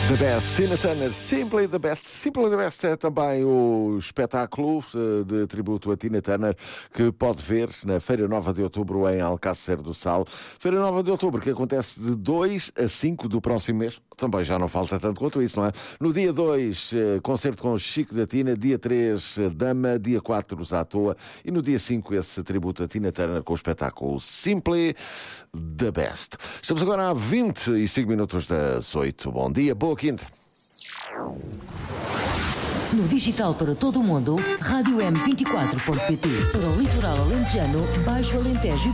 The Best, Tina Turner, Simply the Best. Simply the Best é também o espetáculo de tributo a Tina Turner que pode ver na Feira Nova de Outubro em Alcácer do Sal. Feira Nova de Outubro que acontece de 2 a 5 do próximo mês. Também já não falta tanto quanto isso, não é? No dia 2, concerto com Chico da Tina. Dia 3, Dama. Dia 4, Os à Toa. E no dia 5, esse tributo a Tina Turner com o espetáculo Simply the Best. Estamos agora a 25 minutos das 8. Bom dia, boa quinta. No digital para todo o mundo, Rádio M24.pt. Para o litoral alentejano, Baixo Alentejo